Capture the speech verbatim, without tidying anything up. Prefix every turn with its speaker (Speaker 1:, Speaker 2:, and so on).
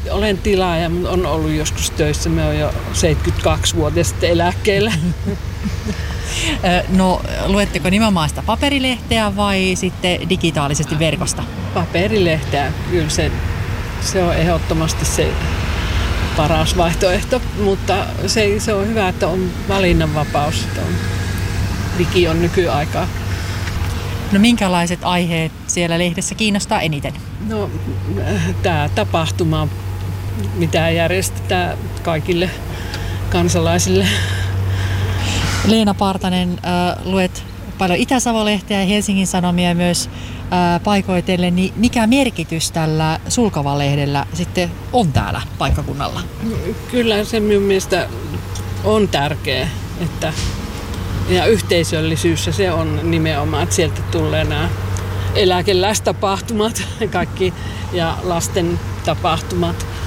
Speaker 1: Olen tilaaja, mutta on ollut joskus töissä. Me on jo seitsemänkymmentäkaksi-vuotias sitten eläkkeellä.
Speaker 2: No, luetteko nimenomaan sitä paperilehteä vai sitten digitaalisesti verkosta?
Speaker 1: Paperilehteä, kyllä se, se on ehdottomasti se paras vaihtoehto, mutta se, se on hyvä, että on valinnanvapaus, että on, digi on nykyaikaa.
Speaker 2: No minkälaiset aiheet siellä lehdessä kiinnostaa eniten?
Speaker 1: No tämä tapahtuma, mitä järjestetään kaikille kansalaisille.
Speaker 2: Leena Partanen, äh, luet paljon Itä-Savo-lehteä ja Helsingin Sanomia myös äh, paikoitellen, niin mikä merkitys tällä Sulkava-lehdellä sitten on täällä paikkakunnalla?
Speaker 1: Kyllä se minun mielestä on tärkeä, että ja yhteisöllisyys ja se on nimenomaan, että sieltä tulee nämä eläkeläistapahtumat kaikki ja lasten tapahtumat.